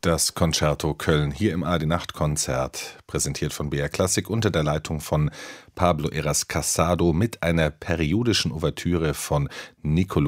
Das Concerto Köln hier im ARD Nachtkonzert, präsentiert von BR Classic unter der Leitung von Pablo Heras Casado mit einer periodischen Ouvertüre von Niccolò